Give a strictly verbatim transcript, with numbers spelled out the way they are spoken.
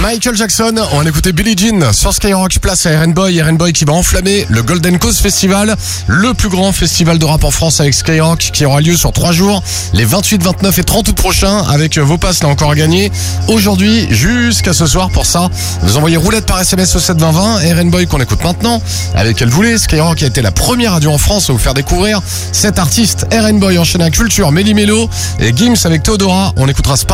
Michael Jackson, on va écouter Billie Jean sur Skyrock, place à R N Boy. R N Boy qui va enflammer le Golden Cause Festival, le plus grand festival de rap en France avec Skyrock, qui aura lieu sur trois jours, les vingt-huit, vingt-neuf et trente août prochains, avec vos passes là encore à gagner. Aujourd'hui jusqu'à ce soir, pour ça, vous envoyez roulette par S M S au sept vingt vingt. R N Boy qu'on écoute maintenant, avec Elle voulait. Skyrock a été la première radio en France à vous faire découvrir cet artiste. R N Boy enchaîné à Culture, Méli Mélo et Gims avec Théodora. On écoutera Spark.